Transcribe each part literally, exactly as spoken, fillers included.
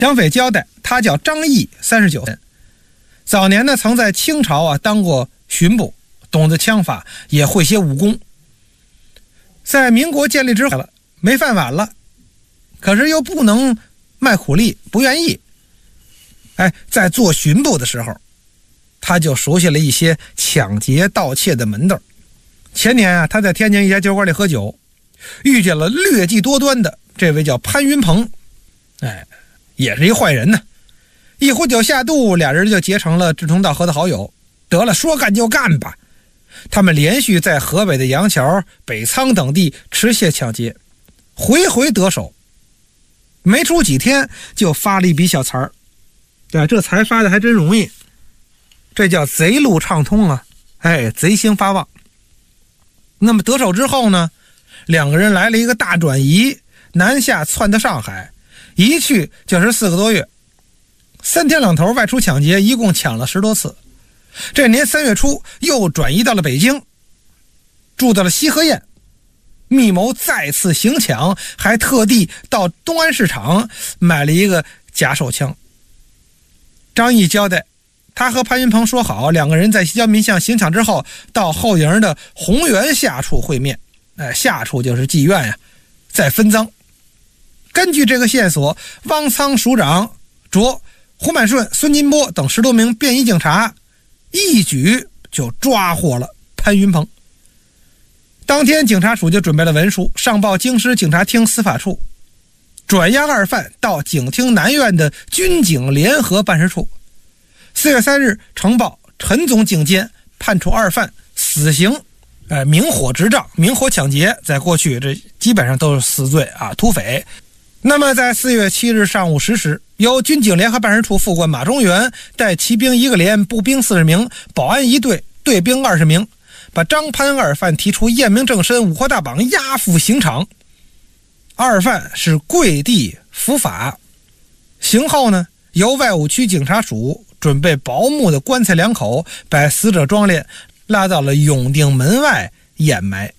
蒋匪交代，他叫张毅，三十九岁，早年呢曾在清朝啊当过巡捕，懂得枪法，也会些武功。在民国建立之后了，没饭碗了，可是又不能卖苦力，不愿意。哎，在做巡捕的时候，他就熟悉了一些抢劫盗窃的门道。前年啊，他在天津一家酒馆里喝酒，遇见了劣迹多端的这位叫潘云鹏，哎，也是一坏人呢。一壶酒下肚，俩人就结成了志同道合的好友。得了，说干就干吧。他们连续在河北的杨桥、北仓等地持械抢劫，回回得手。没出几天就发了一笔小财儿，对，这财发的还真容易，这叫贼路畅通啊！哎，贼心发旺。那么得手之后呢，两个人来了一个大转移，南下窜到上海，一去就是四个多月，三天两头外出抢劫，一共抢了十多次。这年三月初又转移到了北京，住到了西河堰，密谋再次行抢，还特地到东安市场买了一个假手枪。张毅交代，他和潘云鹏说好，两个人在西郊民巷行抢之后，到后营的洪源下处会面，哎，下处就是妓院呀，再分赃。根据这个线索，汪仓署长着胡满顺、孙金波等十多名便衣警察一举就抓获了潘云鹏。当天警察署就准备了文书，上报京师警察厅司法处，转押二犯到警厅南院的军警联合办事处。四月三日呈报陈总警监，判处二犯死刑，呃，明火执仗，明火抢劫，在过去这基本上都是死罪啊，土匪。那么在四月七日上午十时，由军警联合办事处副官马中原带骑兵一个连，步兵四十名，保安一队，队兵二十名，把张潘二犯提出验明正身，五花大绑，押赴刑场。二犯是跪地伏法。刑后呢，由外务区警察署准备薄木的棺材两口，把死者装殓，拉到了永定门外掩埋。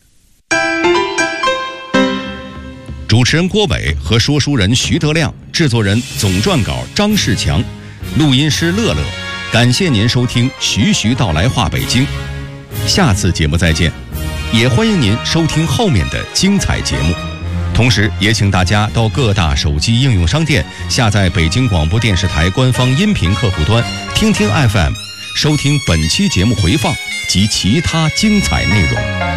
主持人郭伟和说书人徐德亮，制作人总撰稿张世强，录音师乐乐。感谢您收听徐徐道来话北京，下次节目再见。也欢迎您收听后面的精彩节目，同时也请大家到各大手机应用商店下载北京广播电视台官方音频客户端听听 F M， 收听本期节目回放及其他精彩内容。